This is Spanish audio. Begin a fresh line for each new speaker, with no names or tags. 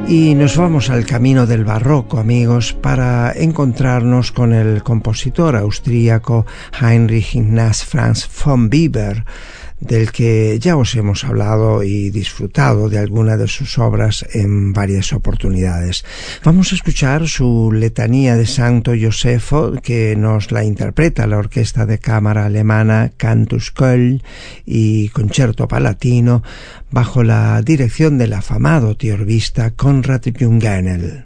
Y nos vamos al camino del barroco, amigos, para encontrarnos con el compositor austríaco Heinrich Ignaz Franz von Weber, del que ya os hemos hablado y disfrutado de alguna de sus obras en varias oportunidades. Vamos a escuchar su letanía de Santo Josefo, que nos la interpreta la Orquesta de Cámara Alemana Cantus Köln y Concierto Palatino, bajo la dirección del afamado tiorbista Konrad Jungenel.